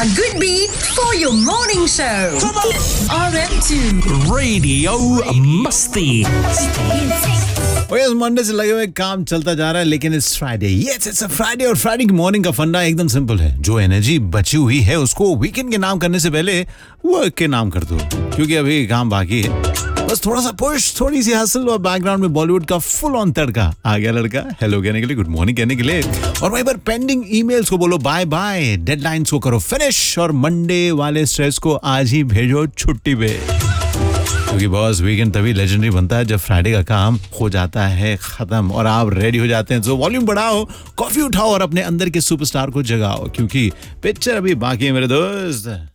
a good beat for your morning show. RM2 Radio Musty. Yes Monday से लगे हुए काम चलता जा रहा है लेकिन it's Friday. Yes it's a Friday और फ्राइडे की मॉर्निंग का फंडा एकदम सिंपल है। जो एनर्जी बची हुई है उसको वीकेंड के नाम करने से पहले वर्क के नाम कर दो, क्योंकि अभी काम बाकी है। बस थोड़ा सा पुश, थोड़ी सी हसल और बैकग्राउंड में बॉलीवुड का फुल ऑन तड़का आ गया। लड़का हेलो कहने के लिए, गुड मॉर्निंग कहने के लिए, और वहीं पर पेंडिंग ईमेल्स को बोलो बाय बाय, डेडलाइंस को करो फिनिश और मंडे वाले स्ट्रेस को आज ही भेजो छुट्टी पे। क्योंकि बॉस वीकेंड तभी लेजेंडरी बनता है जब फ्राइडे का काम हो जाता है खत्म और आप रेडी हो जाते हैं। तो वॉल्यूम बढ़ाओ, कॉफी उठाओ और अपने अंदर के सुपरस्टार को जगाओ, क्योंकि पिक्चर अभी बाकी है मेरे दोस्त।